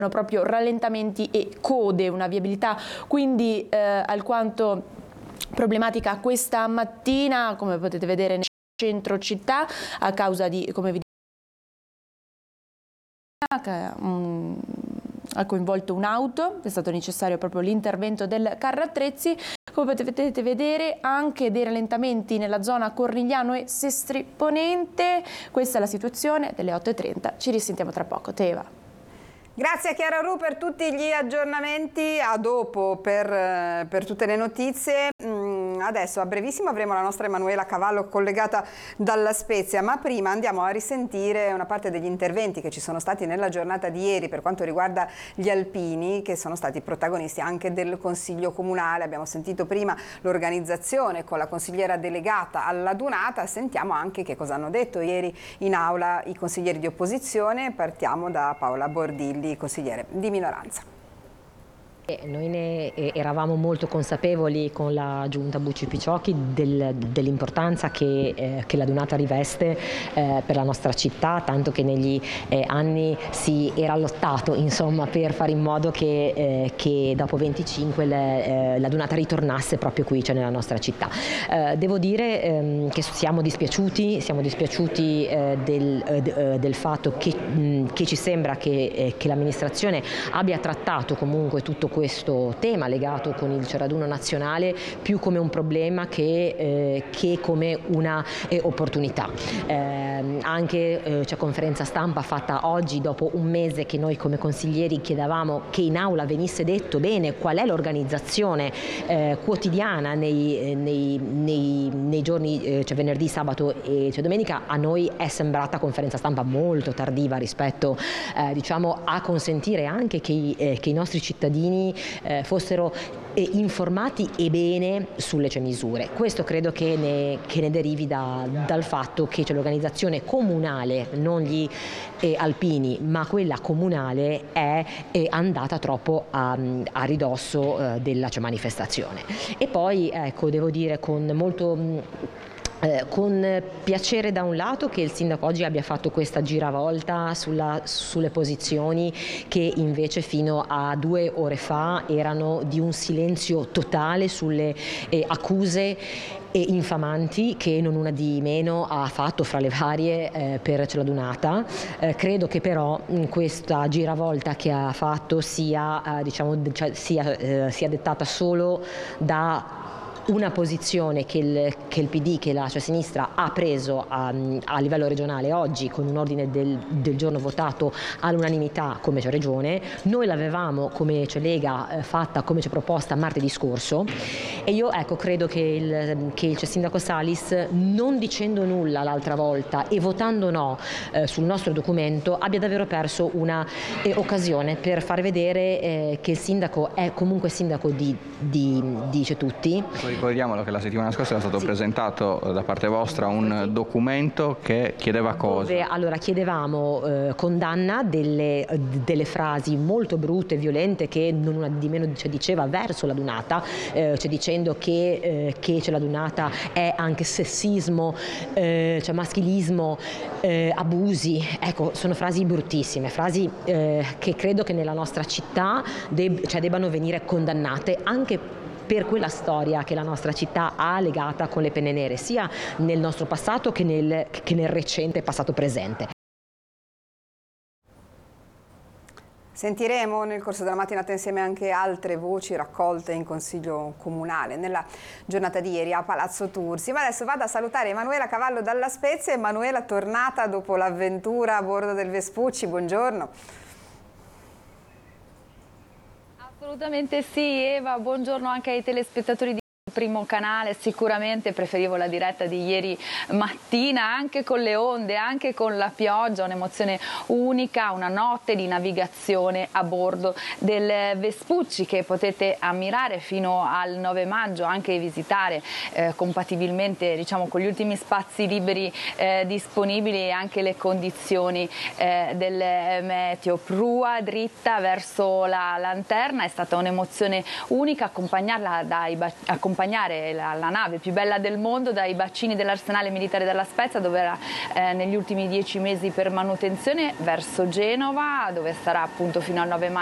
proprio rallentamenti e code, una viabilità quindi alquanto problematica questa mattina, come potete vedere nel centro città, a causa di, come vi dicevo, ha coinvolto un'auto, è stato necessario proprio l'intervento del carro attrezzi. Come potete vedere anche dei rallentamenti nella zona Cornigliano e Sestri Ponente. Questa è la situazione delle 8:30, ci risentiamo tra poco. Teva. Grazie a Chiara Ru per tutti gli aggiornamenti, a dopo per tutte le notizie. Adesso a brevissimo avremo la nostra Emanuela Cavallo collegata dalla Spezia, ma prima andiamo a risentire una parte degli interventi che ci sono stati nella giornata di ieri per quanto riguarda gli alpini, che sono stati protagonisti anche del Consiglio Comunale. Abbiamo sentito prima l'organizzazione con la consigliera delegata alla Dunata, sentiamo anche che cosa hanno detto ieri in aula i consiglieri di opposizione. Partiamo da Paola Bordilli, consigliere di minoranza. Noi ne eravamo molto consapevoli con la Giunta Bucci Picciocchi dell'importanza che la Dunata riveste per la nostra città, tanto che negli anni si era lottato insomma per fare in modo che dopo 25 la Dunata ritornasse proprio qui, cioè nella nostra città. Devo dire che siamo dispiaciuti del fatto che ci sembra che l'amministrazione abbia trattato comunque tutto questo tema legato con il Cerraduno nazionale più come un problema che come una opportunità. Anche c'è conferenza stampa fatta oggi dopo un mese che noi come consiglieri chiedevamo che in aula venisse detto bene qual è l'organizzazione quotidiana nei giorni, cioè venerdì, sabato e domenica. A noi è sembrata conferenza stampa molto tardiva rispetto diciamo a consentire anche che i nostri cittadini fossero informati e bene sulle misure. Questo credo che ne derivi dal fatto che c'è l'organizzazione comunale, non gli alpini, ma quella comunale è andata troppo a ridosso della manifestazione. E poi ecco, devo dire con piacere da un lato che il sindaco oggi abbia fatto questa giravolta sulle posizioni che invece fino a 2 ore fa erano di un silenzio totale sulle accuse infamanti che non una di meno ha fatto fra le varie per la Dunata. Credo che però questa giravolta che ha fatto sia dettata solo da una posizione che il PD, che la sinistra ha preso a livello regionale oggi con un ordine del giorno votato all'unanimità come Regione. Noi l'avevamo come Lega fatta come proposta martedì scorso, e io ecco credo che il sindaco Salis, non dicendo nulla l'altra volta e votando no sul nostro documento, abbia davvero perso una occasione per far vedere che il sindaco è comunque sindaco di tutti. Ricordiamolo che la settimana scorsa era stato presentato da parte vostra un documento che chiedeva cosa? Allora chiedevamo condanna delle frasi molto brutte e violente che non una di meno diceva verso la Dunata, dicendo che la Dunata è anche sessismo, maschilismo, abusi. Ecco, sono frasi bruttissime, frasi che credo che nella nostra città debbano venire condannate anche per quella storia che la nostra città ha legata con le penne nere, sia nel nostro passato che nel recente passato presente. Sentiremo nel corso della mattinata insieme anche altre voci raccolte in Consiglio Comunale nella giornata di ieri a Palazzo Tursi. Ma adesso vado a salutare Emanuela Cavallo dalla Spezia. Emanuela, tornata dopo l'avventura a bordo del Vespucci, buongiorno. Assolutamente sì, Eva, buongiorno anche ai telespettatori di Primo Canale. Sicuramente preferivo la diretta di ieri mattina, anche con le onde, anche con la pioggia, un'emozione unica, una notte di navigazione a bordo del Vespucci che potete ammirare fino al 9 maggio, anche visitare compatibilmente con gli ultimi spazi liberi disponibili, e anche le condizioni del meteo. Prua dritta verso la lanterna, è stata un'emozione unica accompagnarla accompagnare la nave più bella del mondo dai bacini dell'Arsenale Militare della Spezia, dove era negli ultimi 10 mesi per manutenzione, verso Genova, dove starà appunto fino al 9 maggio